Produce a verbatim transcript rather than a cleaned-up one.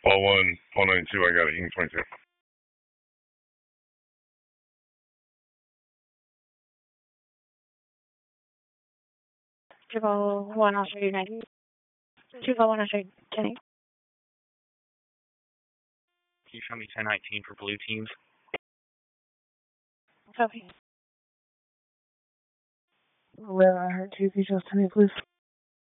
Paul one, Paul ninety-two, I got it. Ing twenty-two. two five one, I'll show you ninety. two five one, I'll show you ten eight. Can you show me ten nineteen for blue teams? Copy. Well, I heard two details, ten eight, please.